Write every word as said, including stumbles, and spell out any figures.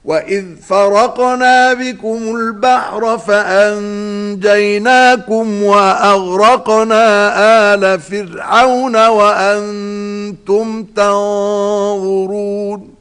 وإذ فرقنا بكم البحر فأنجيناكم وأغرقنا آل فرعون وأنتم تنظرون